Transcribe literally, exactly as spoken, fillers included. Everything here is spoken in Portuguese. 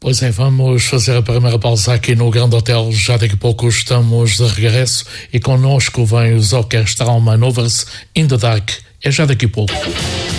Pois é, vamos fazer a primeira pausa aqui no Grande Hotel. Já daqui a pouco estamos de regresso e connosco vem os Orquestral Manovers in the Dark. É já daqui a pouco.